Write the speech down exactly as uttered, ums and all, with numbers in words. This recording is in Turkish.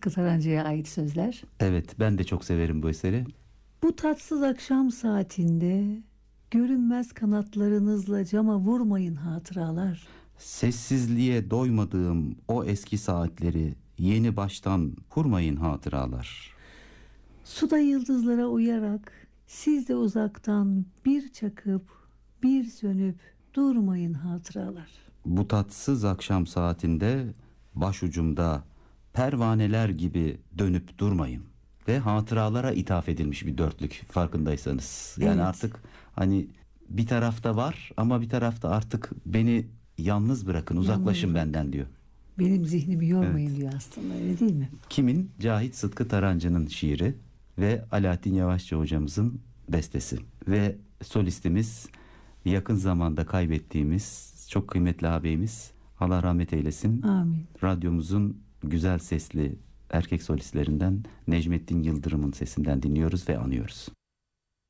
Sıtkı Tarancı'ya ait sözler. Evet, ben de çok severim bu eseri. Bu tatsız akşam saatinde görünmez kanatlarınızla cama vurmayın hatıralar. Sessizliğe doymadığım o eski saatleri yeni baştan kurmayın hatıralar. Suda yıldızlara uyarak siz de uzaktan bir çakıp bir sönüp durmayın hatıralar. Bu tatsız akşam saatinde başucumda pervaneler gibi dönüp durmayın. Ve hatıralara ithaf edilmiş bir dörtlük, farkındaysanız. Yani Evet. artık hani bir tarafta var ama bir tarafta artık beni yalnız bırakın, uzaklaşın bırakın. benden diyor. Benim zihnimi yormayın Evet. diyor aslında, öyle değil mi? Kimin? Cahit Sıtkı Tarancı'nın şiiri ve Alaaddin Yavaşça hocamızın bestesi. Ve solistimiz yakın zamanda kaybettiğimiz çok kıymetli ağabeyimiz, Allah rahmet eylesin. Amin. Radyomuzun güzel sesli erkek solistlerinden Necmettin Yıldırım'ın sesinden dinliyoruz ve anıyoruz.